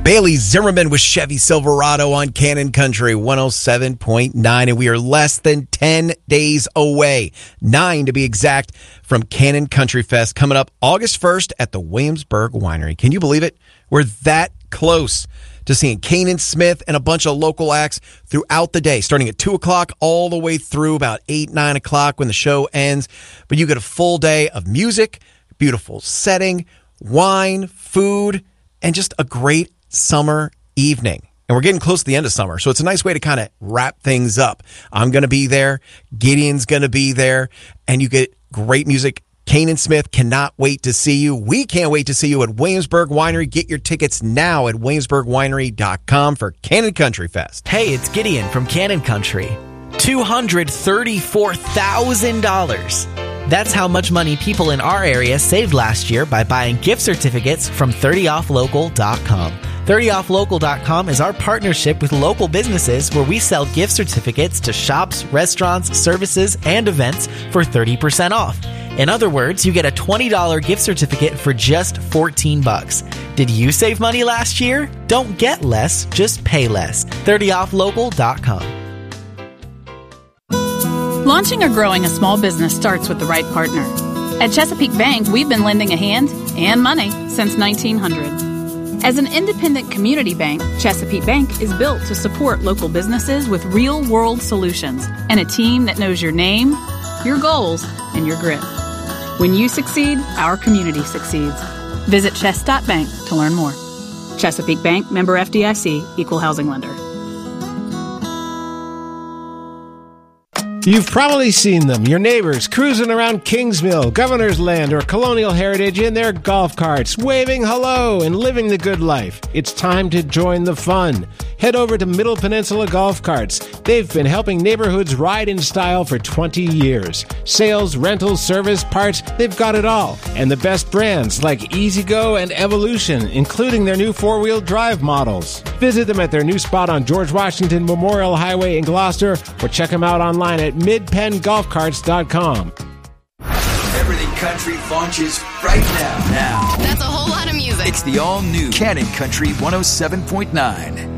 Bailey Zimmerman with Chevy Silverado on Cannon Country 107.9, and we are less than 10 days away, 9 to be exact, from Cannon Country Fest coming up August 1st at the Williamsburg Winery. Can you believe it? We're that close to seeing Kanan Smith and a bunch of local acts throughout the day, starting at 2 o'clock all the way through about 8, 9 o'clock when the show ends. But you get a full day of music, beautiful setting, wine, food, and just a great summer evening. And we're getting close to the end of summer, so it's a nice way to kind of wrap things up. I'm going to be there. Gideon's going to be there. And you get great music. Kanan Smith cannot wait to see you. We can't wait to see you at Williamsburg Winery. Get your tickets now at williamsburgwinery.com for Cannon Country Fest. Hey, it's Gideon from Cannon Country. $234,000. That's how much money people in our area saved last year by buying gift certificates from 30offlocal.com. 30offlocal.com is our partnership with local businesses where we sell gift certificates to shops, restaurants, services, and events for 30% off. In other words, you get a $20 gift certificate for just $14. Did you save money last year? Don't get less, just pay less. 30offlocal.com. Launching or growing a small business starts with the right partner. At Chesapeake Bank, we've been lending a hand and money since 1900. As an independent community bank, Chesapeake Bank is built to support local businesses with real-world solutions and a team that knows your name, your goals, and your grit. When you succeed, our community succeeds. Visit chess.bank to learn more. Chesapeake Bank, member FDIC, equal housing lender. You've probably seen them, your neighbors, cruising around Kingsmill, Governor's Land, or Colonial Heritage in their golf carts, waving hello and living the good life. It's time to join the fun. Head over to Middle Peninsula Golf Carts. They've been helping neighborhoods ride in style for 20 years. Sales, rentals, service, parts, they've got it all. And the best brands like E-Z-GO and Evolution, including their new four-wheel drive models. Visit them at their new spot on George Washington Memorial Highway in Gloucester, or check them out online at midpengolfcarts.com. Everything country launches right now. That's a whole lot of music. It's the all-new Cannon Country 107.9.